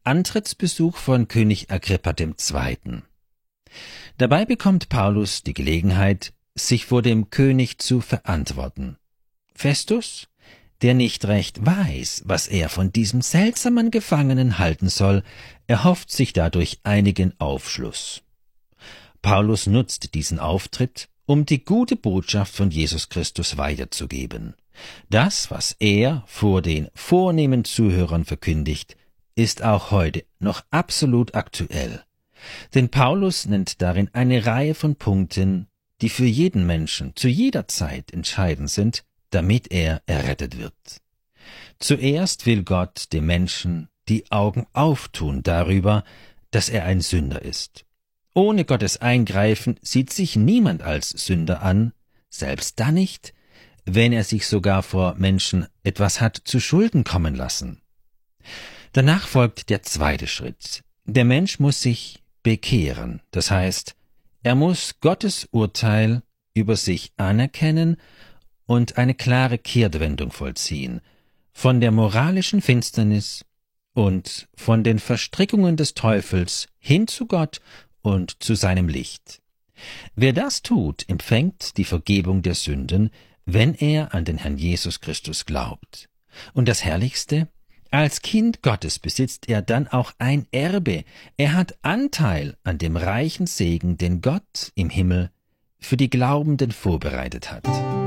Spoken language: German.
Antrittsbesuch von König Agrippa II. Dabei bekommt Paulus die Gelegenheit, sich vor dem König zu verantworten. Festus, der nicht recht weiß, was er von diesem seltsamen Gefangenen halten soll, erhofft sich dadurch einigen Aufschluss. Paulus nutzt diesen Auftritt, um die gute Botschaft von Jesus Christus weiterzugeben. Das, was er vor den vornehmen Zuhörern verkündigt, ist auch heute noch absolut aktuell. Denn Paulus nennt darin eine Reihe von Punkten, die für jeden Menschen zu jeder Zeit entscheidend sind, damit er errettet wird. Zuerst will Gott dem Menschen die Augen auftun darüber, dass er ein Sünder ist. Ohne Gottes Eingreifen sieht sich niemand als Sünder an, selbst dann nicht, wenn er sich sogar vor Menschen etwas hat zu Schulden kommen lassen. Danach folgt der zweite Schritt. Der Mensch muss sich bekehren, das heißt, er muss Gottes Urteil über sich anerkennen und eine klare Kehrtwendung vollziehen, von der moralischen Finsternis und von den Verstrickungen des Teufels hin zu Gott und zu seinem Licht. Wer das tut, empfängt die Vergebung der Sünden, wenn er an den Herrn Jesus Christus glaubt. Und das Herrlichste: Als Kind Gottes besitzt er dann auch ein Erbe. Er hat Anteil an dem reichen Segen, den Gott im Himmel für die Glaubenden vorbereitet hat.